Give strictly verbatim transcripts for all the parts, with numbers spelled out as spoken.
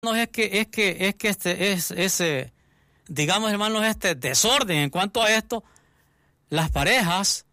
No es que es que es que este es ese, digamos, hermanos, este desorden en cuanto a esto, las parejas,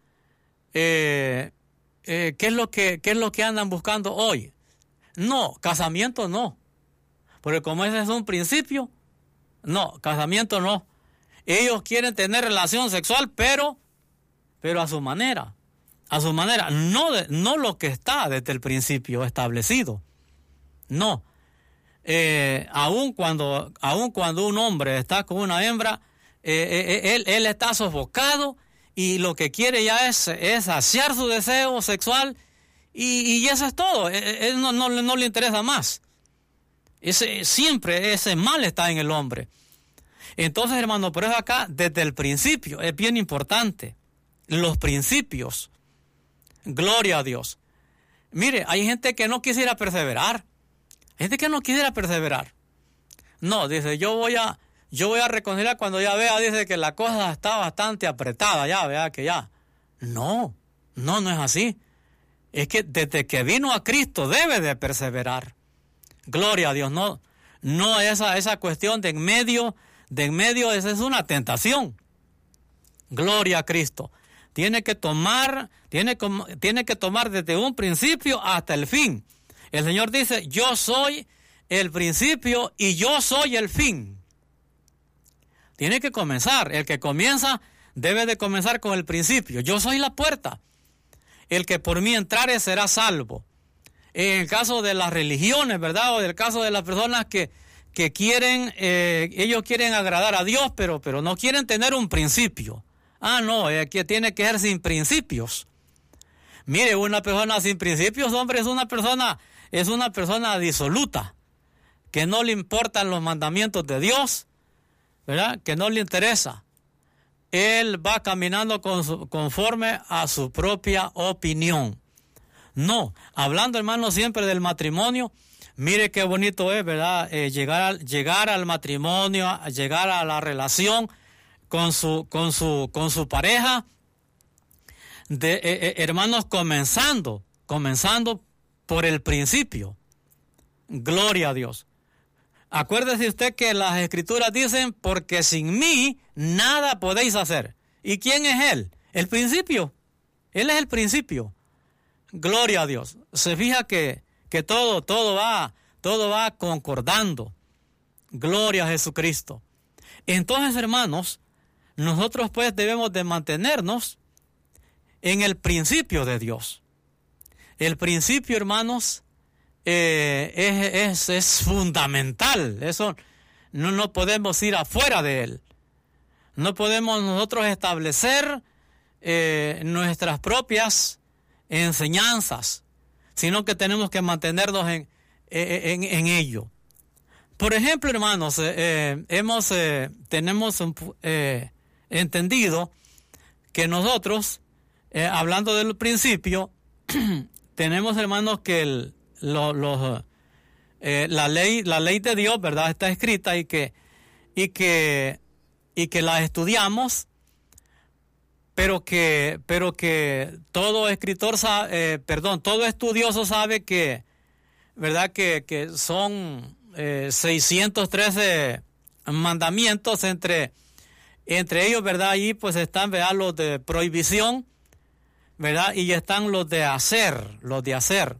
eh, eh, ¿qué es lo que qué es lo que andan buscando hoy? No, casamiento no, porque como ese es un principio, no, casamiento no. Ellos quieren tener relación sexual, pero pero a su manera, a su manera, no de, no lo que está desde el principio establecido, no. Eh, aun cuando aun cuando un hombre está con una hembra, eh, eh, él, él está sofocado y lo que quiere ya es, es saciar su deseo sexual y, y eso es todo. Eh, él no, no, no le interesa más. Ese, siempre ese mal está en el hombre. Entonces, hermano, por eso acá desde el principio es bien importante los principios. Gloria a Dios. Mire, hay gente que no quisiera perseverar. Gente que no quisiera perseverar. No, dice, yo voy a yo voy a reconciliar cuando ya vea, dice que la cosa está bastante apretada, ya vea que ya. No, no, no es así. Es que desde que vino a Cristo debe de perseverar. Gloria a Dios, no, no esa, esa cuestión de en medio, de en medio, esa es una tentación. Gloria a Cristo. Tiene que tomar, tiene, tiene que tomar desde un principio hasta el fin. El Señor dice, yo soy el principio y yo soy el fin. Tiene que comenzar. El que comienza debe de comenzar con el principio. Yo soy la puerta. El que por mí entrare será salvo. En el caso de las religiones, ¿verdad? O del caso de las personas que, que quieren, eh, ellos quieren agradar a Dios, pero, pero no quieren tener un principio. Ah, no, es que tiene que ser sin principios. Mire, una persona sin principios, hombre, es una persona... Es una persona disoluta, que no le importan los mandamientos de Dios, ¿verdad? Que no le interesa. Él va caminando con su, conforme a su propia opinión. No, hablando, hermano, siempre del matrimonio, mire qué bonito es, ¿verdad? Eh, llegar, al, llegar al matrimonio, llegar a la relación con su, con su, con su pareja, de, eh, eh, hermanos, comenzando, comenzando por el principio. Gloria a Dios. Acuérdese usted que las escrituras dicen, porque sin mí nada podéis hacer. ¿Y quién es Él? El principio. Él es el principio. Gloria a Dios. Se fija que, que todo, todo va, todo va concordando. Gloria a Jesucristo. Entonces, hermanos, nosotros pues debemos de mantenernos en el principio de Dios. El principio, hermanos, eh, es, es, es fundamental. Eso no, no podemos ir afuera de él. No podemos nosotros establecer eh, nuestras propias enseñanzas, sino que tenemos que mantenernos en, en, en ello. Por ejemplo, hermanos, eh, eh, hemos eh, tenemos eh, entendido que nosotros, eh, hablando del principio, tenemos, hermanos, que el, lo, los, eh, la ley, la ley de Dios, ¿verdad?, está escrita y que, y que, y que la estudiamos, pero que, pero que todo escritor sabe, eh, perdón, todo estudioso sabe que, ¿verdad?, que, que son eh, seiscientos trece mandamientos, entre, entre ellos, ¿verdad?, allí pues están, ¿verdad?, los de prohibición, ¿verdad? Y están los de hacer, los de hacer.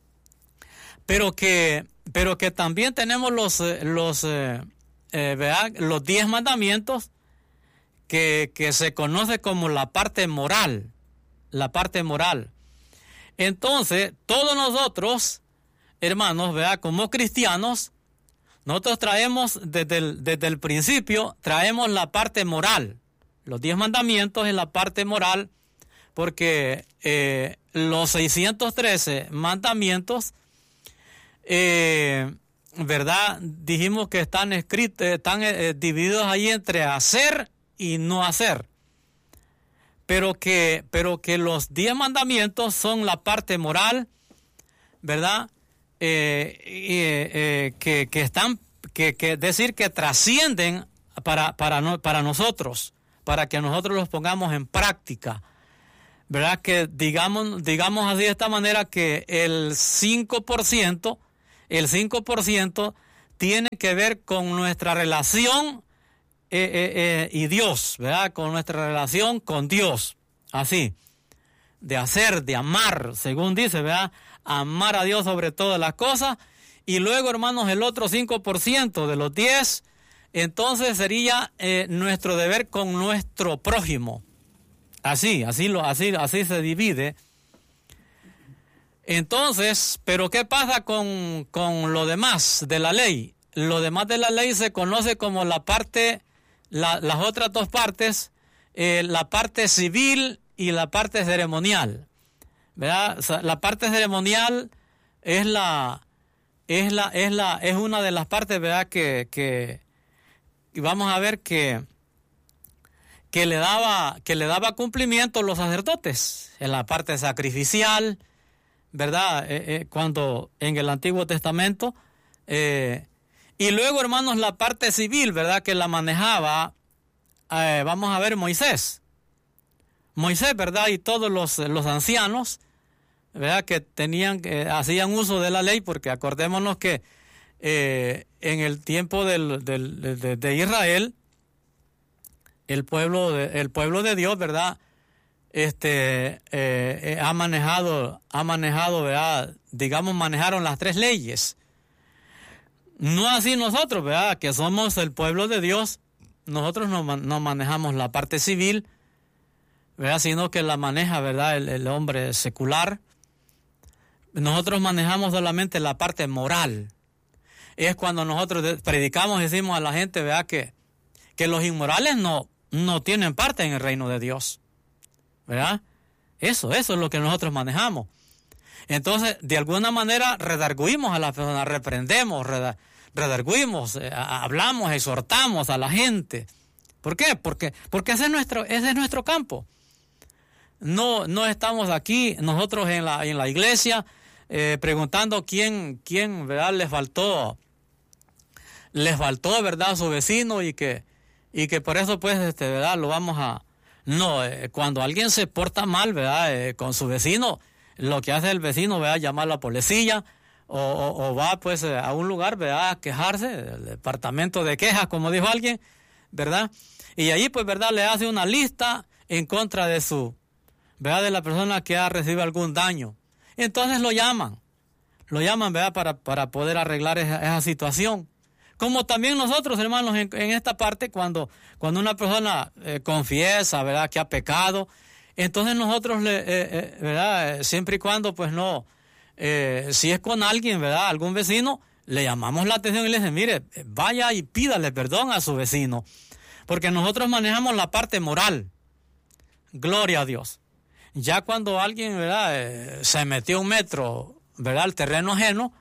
Pero que, pero que también tenemos los, los, eh, eh, ¿verdad?, los diez mandamientos que, que se conoce como la parte moral, la parte moral. Entonces, todos nosotros, hermanos, ¿verdad?, como cristianos, nosotros traemos desde el, desde el principio, traemos la parte moral. Los diez mandamientos en la parte moral, porque eh, los seiscientos trece mandamientos, eh, ¿verdad?, dijimos que están escritos, están eh, divididos ahí entre hacer y no hacer. Pero que, pero que los diez mandamientos son la parte moral, ¿verdad? Eh, eh, eh, que, que están, que, que decir que trascienden para, para, no, para nosotros, para que nosotros los pongamos en práctica. ¿Verdad? Que digamos, digamos así de esta manera que el cinco por ciento, el cinco por ciento tiene que ver con nuestra relación eh, eh, eh, y Dios, ¿verdad? Con nuestra relación con Dios, así, de hacer, de amar, según dice, ¿verdad? Amar a Dios sobre todas las cosas. Y luego, hermanos, el otro cinco por ciento de los diez, entonces sería eh, nuestro deber con nuestro prójimo. Así, así, lo, así, así se divide. Entonces, ¿pero qué pasa con, con lo demás de la ley? Lo demás de la ley se conoce como la parte, la, las otras dos partes, eh, la parte civil y la parte ceremonial, ¿verdad? O sea, la parte ceremonial es la, es la, es la, es una de las partes, ¿verdad? Que, que, que vamos a ver que, que le daba, que le daba cumplimiento a los sacerdotes en la parte sacrificial, ¿verdad? Eh, eh, cuando en el Antiguo Testamento, eh, y luego, hermanos, la parte civil, ¿verdad? Que la manejaba, eh, vamos a ver, Moisés. Moisés, ¿verdad? Y todos los, los ancianos, ¿verdad? Que tenían, eh, hacían uso de la ley, porque acordémonos que eh, en el tiempo del, del, de, de Israel, el pueblo de, el pueblo de Dios, ¿verdad? Este eh, eh, ha manejado, ha manejado, ¿verdad? Digamos, manejaron las tres leyes. No así nosotros, ¿verdad? Que somos el pueblo de Dios, nosotros no, no manejamos la parte civil, ¿verdad? Sino que la maneja, ¿verdad? El, el hombre secular. Nosotros manejamos solamente la parte moral. Es cuando nosotros predicamos y decimos a la gente, ¿verdad? Que, que los inmorales no, no tienen parte en el reino de Dios, ¿verdad? Eso, eso es lo que nosotros manejamos. Entonces, de alguna manera, redarguimos a la persona, reprendemos, redarguimos, eh, hablamos, exhortamos a la gente. ¿Por qué? Porque, porque ese es nuestro, ese es nuestro campo. No, no estamos aquí nosotros en la, en la iglesia eh, preguntando quién, quién, ¿verdad? Les faltó, les faltó, ¿verdad? A su vecino y que, y que por eso, pues, este, ¿verdad? Lo vamos a... No, eh, cuando alguien se porta mal, ¿verdad? Eh, con su vecino, lo que hace el vecino, ¿verdad? Llamar a la policía o, o, o va, pues, eh, a un lugar, ¿verdad? A quejarse, el departamento de quejas, como dijo alguien, ¿verdad? Y ahí, pues, ¿verdad? Le hace una lista en contra de su, ¿verdad? De la persona que ha recibido algún daño. Entonces lo llaman, lo llaman, ¿verdad? Para, para poder arreglar esa, esa situación. Como también nosotros, hermanos, en, en esta parte, cuando, cuando una persona eh, confiesa, ¿verdad? Que ha pecado, entonces nosotros, le, eh, eh, ¿verdad? Siempre y cuando, pues no, eh, si es con alguien, ¿verdad? Algún vecino, le llamamos la atención y le decimos, mire, vaya y pídale perdón a su vecino. Porque nosotros manejamos la parte moral. Gloria a Dios. Ya cuando alguien, ¿verdad? Eh, se metió un metro, ¿verdad? Al terreno ajeno,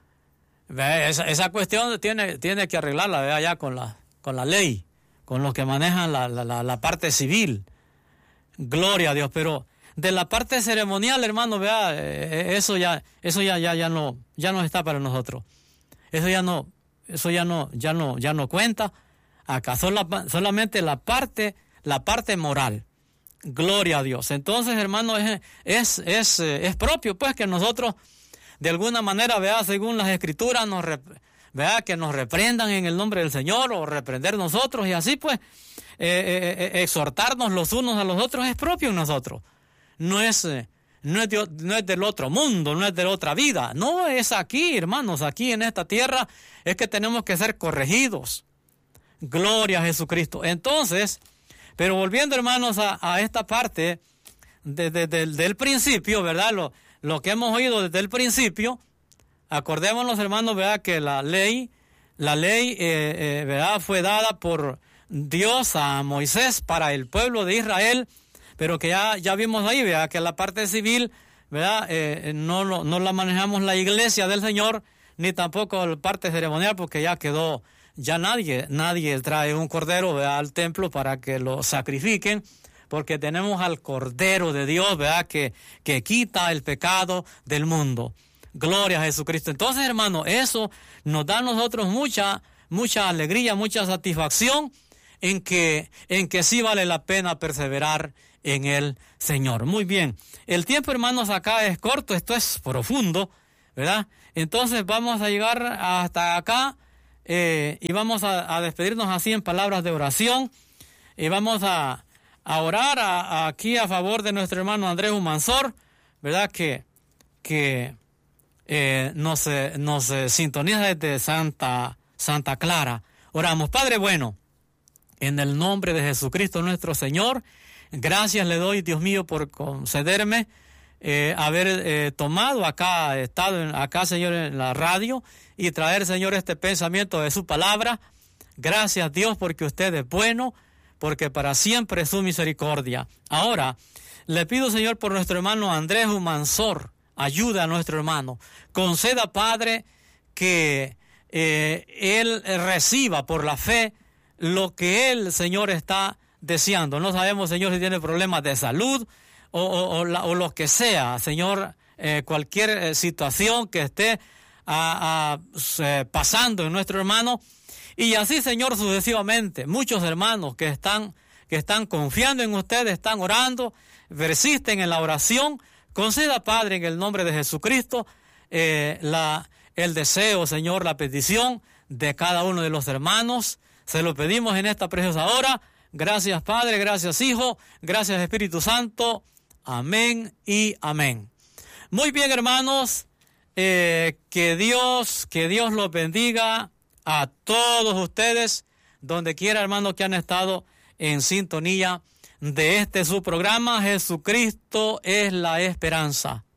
esa, esa cuestión tiene, tiene que arreglarla, ¿verdad? Ya con la, con la ley, con los que manejan la, la, la parte civil. Gloria a Dios. Pero de la parte ceremonial, hermano, ¿verdad? Eh, eso ya, eso ya, ya, ya no, ya no está para nosotros. Eso ya no, eso ya no, ya no, ya no cuenta. Acá sola, solamente la parte, la parte moral. Gloria a Dios. Entonces, hermano, es, es, es, es propio, pues, que nosotros, de alguna manera, vea, según las Escrituras, nos vea que nos reprendan en el nombre del Señor, o reprender nosotros, y así, pues, eh, eh, eh, exhortarnos los unos a los otros es propio en nosotros. No es, eh, no es, de, no es del otro mundo, no es de otra vida. No, es aquí, hermanos, aquí en esta tierra, es que tenemos que ser corregidos. Gloria a Jesucristo. Entonces, pero volviendo, hermanos, a, a esta parte de, de, de, del principio, ¿verdad? Lo, lo que hemos oído desde el principio, acordémonos, hermanos, ¿verdad? Que la ley, la ley, eh, eh, ¿verdad? Fue dada por Dios a Moisés para el pueblo de Israel, pero que ya, ya vimos ahí, ¿verdad? Que la parte civil, ¿verdad? Eh, no, no, no la manejamos la iglesia del Señor, ni tampoco la parte ceremonial, porque ya quedó... Ya nadie, nadie trae un cordero, ¿verdad? Al templo para que lo sacrifiquen, porque tenemos al Cordero de Dios, ¿verdad? Que, que quita el pecado del mundo. Gloria a Jesucristo. Entonces, hermano, eso nos da a nosotros mucha, mucha alegría, mucha satisfacción en que, en que sí vale la pena perseverar en el Señor. Muy bien. El tiempo, hermanos, acá es corto, esto es profundo, ¿verdad? Entonces vamos a llegar hasta acá. eh, y vamos a, a despedirnos así en palabras de oración, y vamos a, a orar a, a aquí a favor de nuestro hermano Andrés Humansor, ¿verdad? Que, que eh, nos, eh, nos eh, sintoniza desde Santa, Santa Clara. Oramos. Padre bueno, en el nombre de Jesucristo nuestro Señor, gracias le doy, Dios mío, por concederme eh, haber eh, tomado acá, estado en, acá, Señor, en la radio y traer, Señor, este pensamiento de su palabra. Gracias, Dios, porque usted es bueno, porque para siempre es su misericordia. Ahora, le pido, Señor, por nuestro hermano Andrés Humansor, ayuda a nuestro hermano. Conceda, Padre, que eh, él reciba por la fe lo que él, Señor, está deseando. No sabemos, Señor, si tiene problemas de salud o, o, o, la, o lo que sea, Señor, eh, cualquier eh, situación que esté a, a, eh, pasando en nuestro hermano. Y así, Señor, sucesivamente, muchos hermanos que están, que están confiando en usted, están orando, persisten en la oración. Conceda, Padre, en el nombre de Jesucristo, eh, la, el deseo, Señor, la petición de cada uno de los hermanos. Se lo pedimos en esta preciosa hora. Gracias, Padre, gracias, Hijo, gracias, Espíritu Santo. Amén y amén. Muy bien, hermanos, eh, que Dios, que Dios los bendiga a todos ustedes, donde quiera, hermanos, que han estado en sintonía de este su programa. Jesucristo es la esperanza.